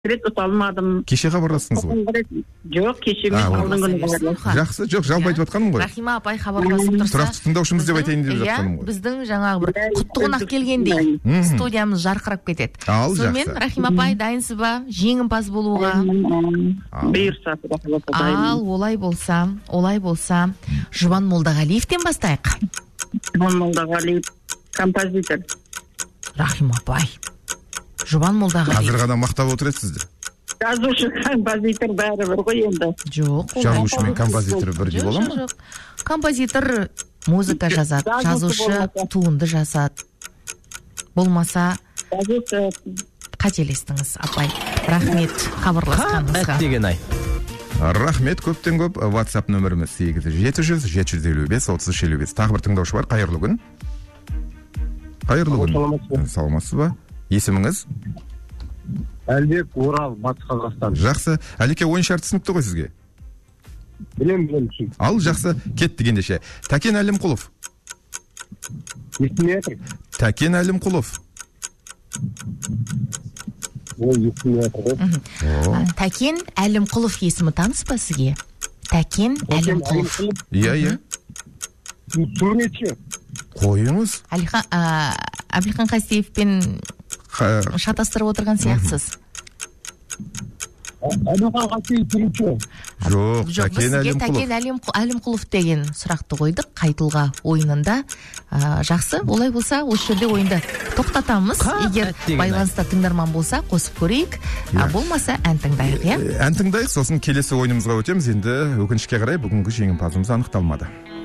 рет ұта алмадым. Кеше хабарластыңыз ғой? Жоқ, кеше мен алдыңғы күні хабарластым. Жақсы, жоқ, жалпы айтып жатқаным ғой. Рахима апай хабарласып тұрса, тұрақты тыңдаушымыз деп айтайын деп жатқаным ғой. Біздің жаңағы бір құтты қонақ келгендей студиямыз жарқырап кетеді. Ал, жақсы. Сонымен Рахима апай дайынсыз ба жеңімпаз болуға? Бұйырса. Ал, олай болса, Жұбан Молдағалиевтен бастайық. Жұбан Молдағалиев композитор. Рахима апай. Жұбан Молдағалиев. Қазір ғана мақтап отыр еді сізді. Жазушы, композитор бәрі бір ғой енді. Жоқ. Жазушы мен композитор бірдей бола ма? Жоқ. Композитор музыка жазады, жазушы туынды жазады. Болмаса қателестіңіз, апай. Рахмет хабарласқаныңызға. Деген ай. Рахмет, көптен көп. WhatsApp нөміріміз 8-700-755-33-55. Тағы бір тыңдаушы бар. Қайырлы күн. Саламатсыз ба? Есіміңіз? Әлбек, Орал, Батыс Қазақстан. Жақсы. Әлеке, ойын шарты түсінікті ғой сізге? Білем. Ал, жақсы. Кеттік ендеше. Тәкен Әлімқұлов. Естімей жатыр. Тәкен Әлімқұлов. Тәкен Әлімқұлов есімі таныс па сізге? Тәкен Әлімқұлов. Иә. Суретші. Қойыңыз. Әбілхан Қастеевпен шатастырып отырған сияқтысыз. Әбілхан Қастеев суретші. Жоқ, Тәкен Әлімқұлов деген сұрақты қойдық Қайтылға ойынында. Жақсы, олай болса, осы жерде ойынды тоқтатамыз. Егер байланыста тыңдарман болса, қосып көрейік. Болмаса, ән тыңдайық, иә? Ән тыңдайық, сосын келесі ойынымызға өтеміз. Енді өкінішке қарай бүгінгі жеңімпазымыз анықталмады.